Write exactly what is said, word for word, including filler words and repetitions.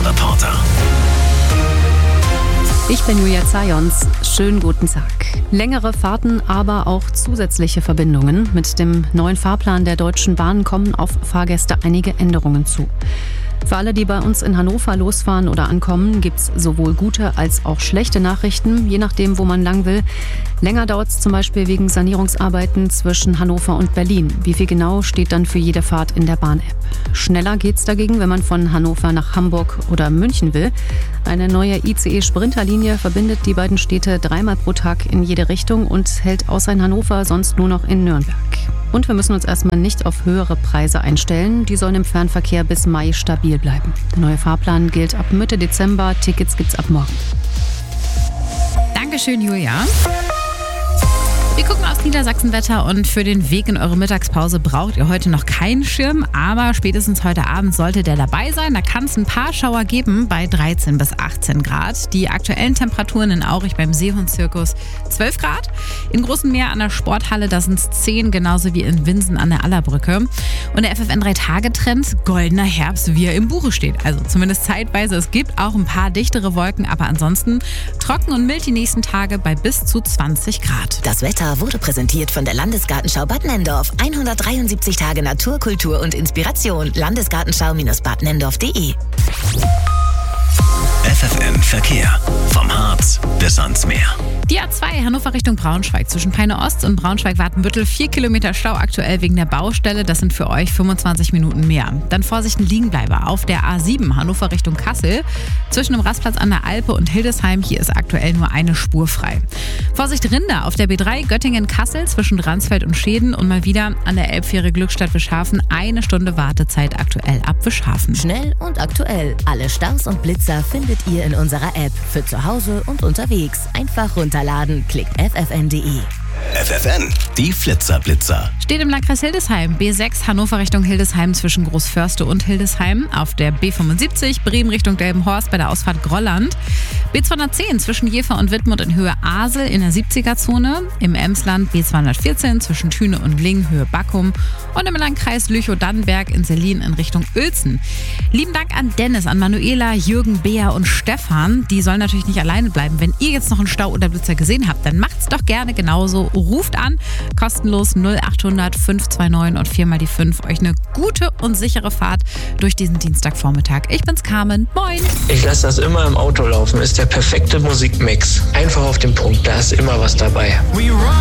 Reporter. Ich bin Julia Zajons. Schönen guten Tag. Längere Fahrten, aber auch zusätzliche Verbindungen. Mit dem neuen Fahrplan der Deutschen Bahn kommen auf Fahrgäste einige Änderungen zu. Für alle, die bei uns in Hannover losfahren oder ankommen, gibt es sowohl gute als auch schlechte Nachrichten, je nachdem, wo man lang will. Länger dauert es zum Beispiel wegen Sanierungsarbeiten zwischen Hannover und Berlin. Wie viel genau, steht dann für jede Fahrt in der Bahn-App. Schneller geht es dagegen, wenn man von Hannover nach Hamburg oder München will. Eine neue I C E-Sprinterlinie verbindet die beiden Städte dreimal pro Tag in jede Richtung und hält außer in Hannover sonst nur noch in Nürnberg. Und wir müssen uns erstmal nicht auf höhere Preise einstellen. Die sollen im Fernverkehr bis Mai stabil bleiben. Der neue Fahrplan gilt ab Mitte Dezember. Tickets gibt's ab morgen. Dankeschön, Julia. Wir gucken aufs Niedersachsenwetter und für den Weg in eure Mittagspause braucht ihr heute noch keinen Schirm, aber spätestens heute Abend sollte der dabei sein. Da kann es ein paar Schauer geben bei dreizehn bis achtzehn Grad. Die aktuellen Temperaturen in Aurich beim Seehundzirkus zwölf Grad. In Großen Meer an der Sporthalle, da sind es zehn, genauso wie in Winsen an der Allerbrücke. Und der F F N drei Tage Trend, goldener Herbst, wie er im Buche steht. Also zumindest zeitweise. Es gibt auch ein paar dichtere Wolken, aber ansonsten trocken und mild die nächsten Tage bei bis zu zwanzig Grad. Das Wetter wurde präsentiert von der Landesgartenschau Bad Nenndorf. hundertdreiundsiebzig Tage Natur, Kultur und Inspiration. Landesgartenschau-bad nendorf punkt de. F F N Verkehr. Vom Harz bis ans Meer. Die A zwei Hannover Richtung Braunschweig zwischen Peine Ost und Braunschweig-Watenbüttel. Vier Kilometer Stau aktuell wegen der Baustelle. Das sind für euch fünfundzwanzig Minuten mehr. Dann Vorsicht, ein Liegenbleiber auf der A sieben Hannover Richtung Kassel. Zwischen dem Rastplatz an der Alpe und Hildesheim. Hier ist aktuell nur eine Spur frei. Vorsicht, Rinder auf der B drei Göttingen-Kassel zwischen Dransfeld und Schäden. Und mal wieder an der Elbfähre Glückstadt-Wischhafen. Eine Stunde Wartezeit aktuell ab Wischhafen. Schnell und aktuell. Alle Staus und Blitzer findet ihr in unserer App. Für zu Hause und unterwegs. Einfach runterladen. Klickt f f n punkt de. F F N, die Flitzer-Blitzer. Steht im Landkreis Hildesheim. B sechs Hannover Richtung Hildesheim zwischen Großförste und Hildesheim. Auf der B fünfundsiebzig Bremen Richtung Delmenhorst bei der Ausfahrt Grolland. B zweihundertzehn zwischen Jever und Wittmund in Höhe Asel in der siebziger-Zone. Im Emsland B zweihundertvierzehn zwischen Thüne und Lingen Höhe Backum. Und im Landkreis Lüchow-Dannenberg in Selin in Richtung Uelzen. Lieben Dank an Dennis, an Manuela, Jürgen, Bea und Stefan. Die sollen natürlich nicht alleine bleiben. Wenn ihr jetzt noch einen Stau oder Blitzer gesehen habt, dann macht's doch gerne genauso. Ruft an, kostenlos null achthundert fünf zwei neun und viermal die fünf. Euch eine gute und sichere Fahrt durch diesen Dienstagvormittag. Ich bin's Carmen. Moin! Ich lasse das immer im Auto laufen. Ist der perfekte Musikmix. Einfach auf den Punkt. Da ist immer was dabei. We run.